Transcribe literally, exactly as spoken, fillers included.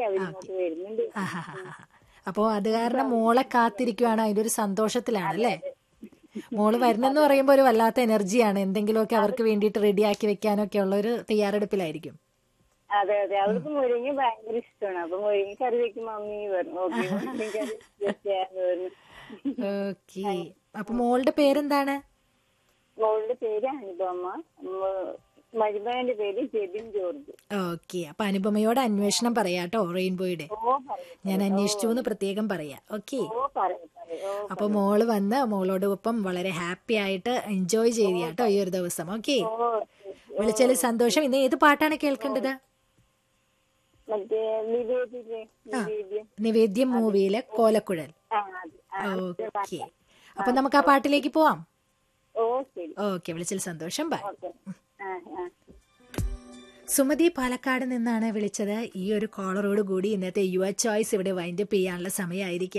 അവരിങ്ങോട്ട് വരുന്നുണ്ട്. അപ്പോ അത് കാരണം മോളെ കാത്തിരിക്കുവാണ്, അതിന്റെ ഒരു സന്തോഷത്തിലാണല്ലേ? മോള് വരുന്നെന്ന് പറയുമ്പോ ഒരു വല്ലാത്ത എനർജിയാണ്. എന്തെങ്കിലുമൊക്കെ അവർക്ക് വേണ്ടിയിട്ട് റെഡിയാക്കി വെക്കാനൊക്കെ ഉള്ള ഒരു തയ്യാറെടുപ്പിലായിരിക്കും. അതെ അതെ, അവർക്ക് മുരിങ്ങ ഭയങ്കര ഇഷ്ടമാണ്. അപ്പൊ മുരിങ്ങ കറി വെക്കും മമ്മി പറഞ്ഞു. ഓക്കെ, മുരിങ്ങ കറി പറഞ്ഞു. ഓക്കെ, അപ്പൊ മോളുടെ പേരെന്താണ്? മോളുടെ പേര് അനുപമ, മരുമകന്റെ പേര് ജെബിൻ ജോർജ്. ഓക്കെ, അപ്പൊ അനുപമയോട് അന്വേഷണം പറയാട്ടോ റെയിൻബോയുടെ. ഞാൻ അന്വേഷിച്ചു എന്ന് പ്രത്യേകം പറയാം. ഓക്കെ, അപ്പൊ മോള് വന്ന് മോളോടൊപ്പം വളരെ ഹാപ്പി ആയിട്ട് എൻജോയ് ചെയ്യാട്ടോ ഈ ഒരു ദിവസം. ഓക്കെ, വിളിച്ചാല് സന്തോഷം. ഇന്ന് ഏത് പാട്ടാണ് കേൾക്കേണ്ടത്? നിവേദ്യം മൂവിയിലെ കോലക്കുഴൽ. ഓക്കെ, അപ്പൊ നമുക്ക് ആ പാട്ടിലേക്ക് പോവാം. ഓക്കെ, വിളിച്ചതിൽ സന്തോഷം. ബൈ. സുമതി പാലക്കാട് നിന്നാണ് വിളിച്ചത്. ഈ ഒരു കോളറോട് കൂടി ഇന്നത്തെ യുവർ ചോയ്സ് ഇവിടെ വൈൻഡപ്പ് ചെയ്യാനുള്ള സമയമായിരിക്കും.